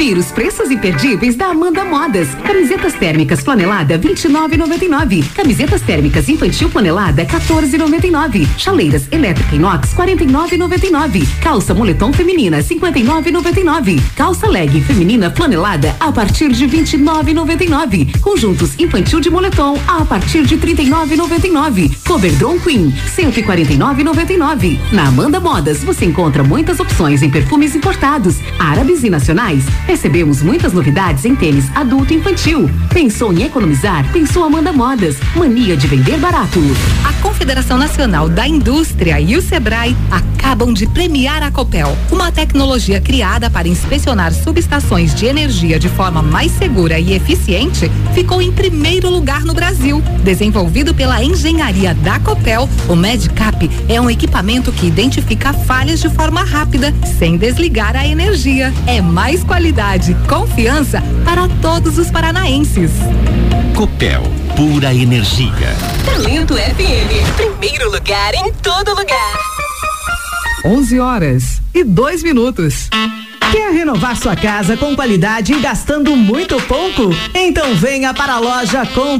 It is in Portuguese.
Confira os preços imperdíveis da Amanda Modas. Camisetas térmicas flanelada R$29,99. Camisetas térmicas infantil flanelada R$14,99. Chaleiras elétrica inox R$49,99. Calça moletom feminina R$59,99. Calça leg feminina flanelada a partir de R$29,99. Conjuntos infantil de moletom a partir de R$39,99. Coberdron Queen R$149,99. Na Amanda Modas você encontra muitas opções em perfumes importados, árabes e nacionais. Recebemos muitas novidades em tênis adulto e infantil. Pensou em economizar? Pensou Amanda Modas. Mania de vender barato. A Confederação Nacional da Indústria e o Sebrae acabam de premiar a Copel, uma tecnologia criada para inspecionar subestações de energia de forma mais segura e eficiente, ficou em primeiro lugar no Brasil. Desenvolvido pela engenharia da Copel, o Medcap é um equipamento que identifica falhas de forma rápida, sem desligar a energia. É mais qualidade, confiança para todos os paranaenses. Copel, pura energia. Talento FM, primeiro lugar em todo lugar. 11h02. Quer renovar sua casa com qualidade e gastando muito pouco? Então venha para a loja